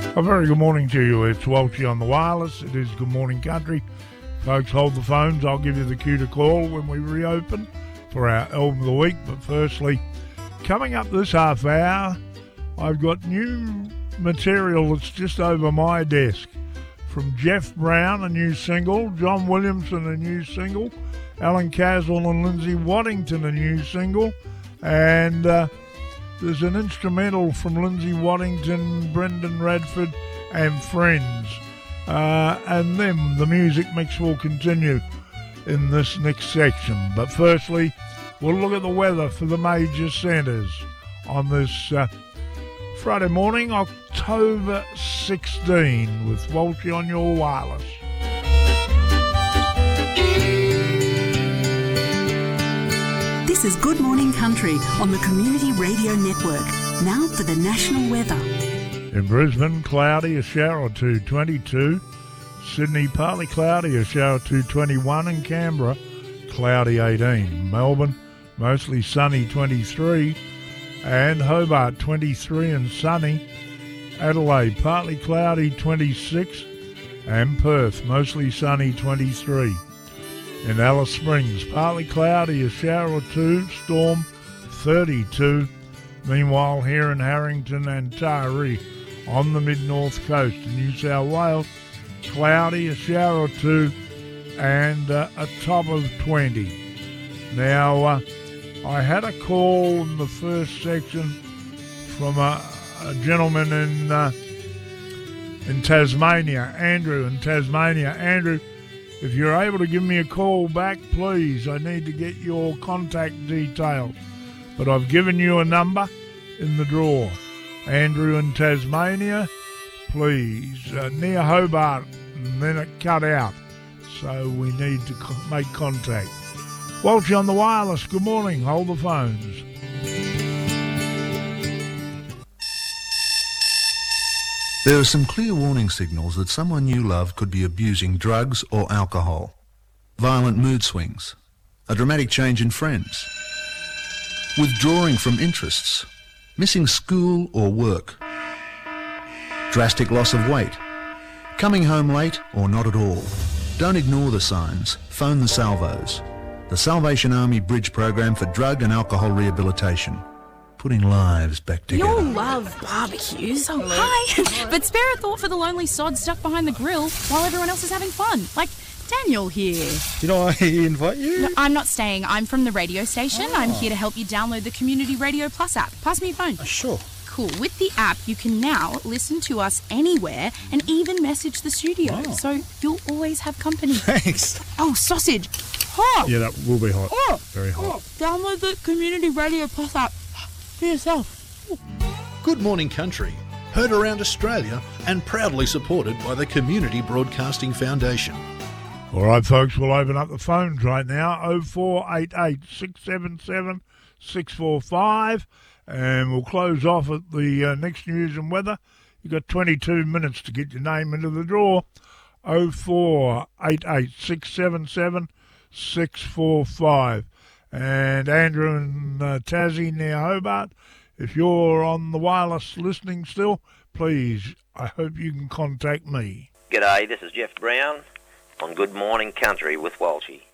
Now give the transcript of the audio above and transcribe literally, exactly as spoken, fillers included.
A very good morning to you. It's Walshy on the wireless. It is Good Morning Country. Folks, hold the phones. I'll give you the cue to call when we reopen for our album of the week. But firstly, coming up this half hour, I've got new material that's just over my desk. From Jeff Brown, a new single. John Williamson, a new single. Alan Caswell and Lindsay Waddington, a new single. And uh, there's an instrumental from Lindsay Waddington, Brendan Radford and friends. Uh, and then the music mix will continue in this next section. But firstly, we'll look at the weather for the major centres on this uh, Friday morning, October sixteenth, with Walshy on your wireless. This is Good Morning Country on the Community Radio Network. Now for the national weather. In Brisbane, cloudy, a shower or two, twenty-two. Sydney, partly cloudy, a shower or two, twenty-one. And Canberra, cloudy, eighteen. Melbourne, mostly sunny, twenty-three. And Hobart, twenty-three and sunny. Adelaide, partly cloudy, twenty-six. And Perth, mostly sunny, twenty-three. In Alice Springs, partly cloudy, a shower or two, storm, thirty-two. Meanwhile, here in Harrington and Taree, on the mid-north coast of New South Wales, cloudy, a shower or two, and uh, a top of twenty. Now, uh, I had a call in the first section from a, a gentleman in uh, in Tasmania, Andrew in Tasmania. Andrew, if you're able to give me a call back, please, I need to get your contact details. But I've given you a number in the drawer. Andrew in Tasmania, please, uh, near Hobart, and then it cut out. So we need to co- make contact. Walshy on the wireless, good morning, hold the phones. There are some clear warning signals that someone you love could be abusing drugs or alcohol. Violent mood swings, a dramatic change in friends, withdrawing from interests, missing school or work, drastic loss of weight, coming home late or not at all. Don't ignore the signs. Phone the Salvos, the Salvation Army Bridge Program for Drug and Alcohol Rehabilitation. Putting lives back together. You'll love barbecues. Oh, hi. But spare a thought for the lonely sod stuck behind the grill while everyone else is having fun. Like Daniel here. Did I invite you? No, I'm not staying. I'm from the radio station. Oh. I'm here to help you download the Community Radio Plus app. Pass me your phone. Uh, sure. Cool. With the app, you can now listen to us anywhere and even message the studio. Oh. So you'll always have company. Thanks. Oh, sausage. Hot. Yeah, that will be hot. Oh. Very hot. Oh. Download the Community Radio Plus app for yourself. Good Morning Country, heard around Australia and proudly supported by the Community Broadcasting Foundation. All right, folks, we'll open up the phones right now, oh four eight eight, six seven seven, six four five, and we'll close off at the uh, next news and weather. You've got twenty-two minutes to get your name into the draw, oh four eight eight, six seven seven, six four five. And Andrew and uh, Tassie near Hobart, if you're on the wireless listening still, please, I hope you can contact me. G'day, this is Jeff Brown on Good Morning Country with Walshy.